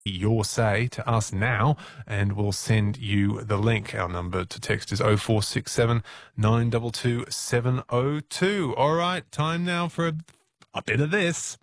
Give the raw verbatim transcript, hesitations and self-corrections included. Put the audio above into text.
your say to us now, and we'll send you the link. Our number to text is oh four six seven, nine two two, seven oh two. All right, time now for a, a bit of this.